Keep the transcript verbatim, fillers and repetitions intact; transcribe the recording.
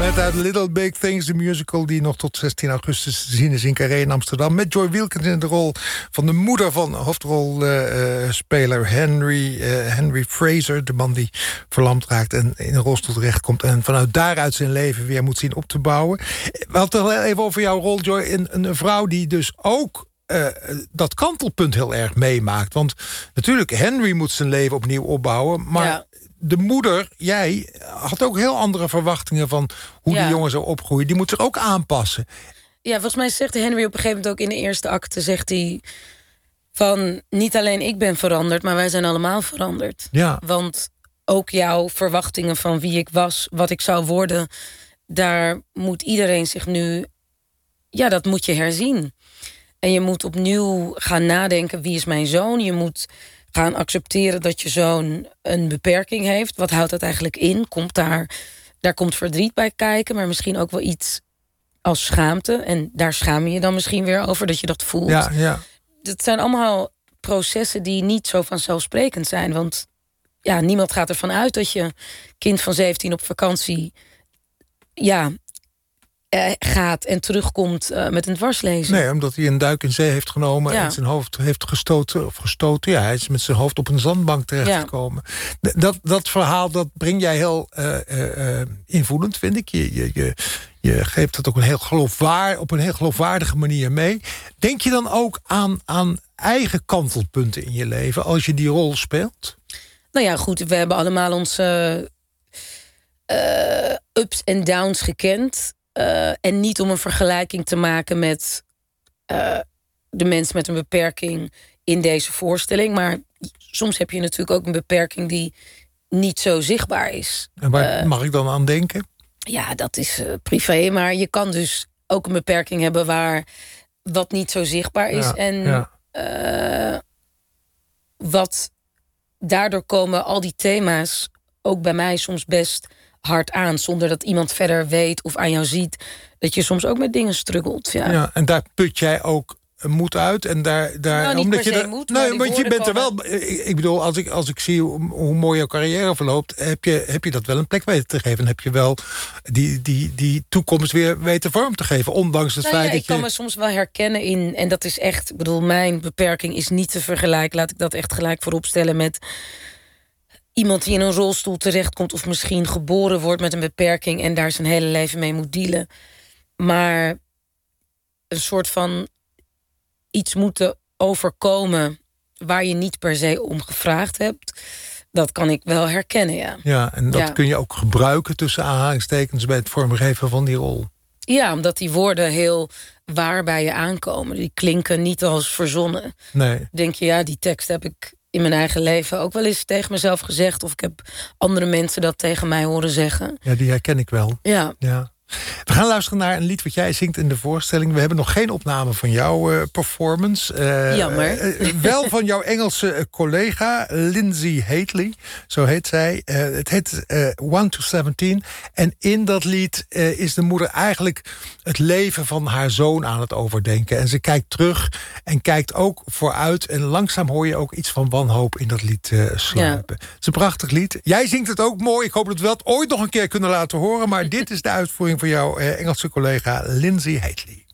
Net uit Little Big Things, de musical die nog tot zestien augustus te zien is in Carré in Amsterdam. Met Joy Wilkins in de rol van de moeder van hoofdrolspeler uh, Henry, uh, Henry Fraser. De man die verlamd raakt en in een rolstoel terechtkomt. En vanuit daaruit zijn leven weer moet zien op te bouwen. We hadden het even over jouw rol, Joy. Een, een vrouw die dus ook Uh, dat kantelpunt heel erg meemaakt. Want natuurlijk, Henry moet zijn leven opnieuw opbouwen. Maar ja. de moeder, jij, had ook heel andere verwachtingen van hoe ja. die jongen zou opgroeien. Die moet zich ook aanpassen. Ja, volgens mij zegt Henry op een gegeven moment ook in de eerste acte, zegt hij van niet alleen ik ben veranderd, maar wij zijn allemaal veranderd. Ja. Want ook jouw verwachtingen van wie ik was, wat ik zou worden, daar moet iedereen zich nu, ja, dat moet je herzien. En je moet opnieuw gaan nadenken, wie is mijn zoon? Je moet gaan accepteren dat je zoon een beperking heeft. Wat houdt dat eigenlijk in? Komt daar, daar komt verdriet bij kijken, maar misschien ook wel iets als schaamte. En daar schaam je je dan misschien weer over, dat je dat voelt. Ja, ja. Dat zijn allemaal processen die niet zo vanzelfsprekend zijn. Want ja, niemand gaat ervan uit dat je kind van zeventien op vakantie ja, eh, gaat en terugkomt uh, met een dwarslezen. Nee, omdat hij een duik in zee heeft genomen ja. en zijn hoofd heeft gestoten of gestoten. Ja, hij is met zijn hoofd op een zandbank terechtgekomen. Ja. Dat, dat verhaal, dat breng jij heel uh, uh, invoelend, vind ik. Je, je, je, je geeft het ook een heel geloofwaar, op een heel geloofwaardige manier mee. Denk je dan ook aan, aan eigen kantelpunten in je leven als je die rol speelt? Nou ja, goed, we hebben allemaal onze uh, ups en downs gekend. Uh, en niet om een vergelijking te maken met uh, de mens met een beperking in deze voorstelling. Maar soms heb je natuurlijk ook een beperking die niet zo zichtbaar is. En waar uh, mag ik dan aan denken? Ja, dat is uh, privé. Maar je kan dus ook een beperking hebben waar wat niet zo zichtbaar is. Ja, en ja. Uh, wat daardoor komen al die thema's ook bij mij soms best hard aan, zonder dat iemand verder weet of aan jou ziet dat je soms ook met dingen struggelt. Ja, ja en daar put jij ook moed uit en daar, daar nou, niet omdat per je se er, moed, nee, maar want je bent er komen... wel. Ik, ik bedoel, als ik als ik zie hoe, hoe mooi jouw carrière verloopt, heb je heb je dat wel een plek weten te geven. En heb je wel die die die toekomst weer weten vorm te geven, ondanks het nou, feit ja, dat ik kan je... me soms wel herkennen in, en dat is echt, ik bedoel, mijn beperking is niet te vergelijken. Laat ik dat echt gelijk voorop stellen met iemand die in een rolstoel terechtkomt of misschien geboren wordt met een beperking en daar zijn hele leven mee moet dealen. Maar een soort van iets moeten overkomen waar je niet per se om gevraagd hebt, dat kan ik wel herkennen, ja. Ja, en dat ja. kun je ook gebruiken tussen aanhalingstekens bij het vormgeven van die rol. Ja, omdat die woorden heel waar bij je aankomen. Die klinken niet als verzonnen. Nee. Denk je, ja, die tekst heb ik in mijn eigen leven ook wel eens tegen mezelf gezegd, of ik heb andere mensen dat tegen mij horen zeggen. Ja, die herken ik wel. Ja. Ja. We gaan luisteren naar een lied wat jij zingt in de voorstelling. We hebben nog geen opname van jouw uh, performance. Uh, Jammer. Uh, wel van jouw Engelse uh, collega Lindsay Hadley. Zo heet zij. Uh, het heet uh, one to seventeen. En in dat lied uh, is de moeder eigenlijk het leven van haar zoon aan het overdenken. En ze kijkt terug en kijkt ook vooruit. En langzaam hoor je ook iets van wanhoop in dat lied uh, sluipen. Ja. Het is een prachtig lied. Jij zingt het ook mooi. Ik hoop dat we dat ooit nog een keer kunnen laten horen. Maar dit is de uitvoering van jouw Engelse collega Lindsay Hadley.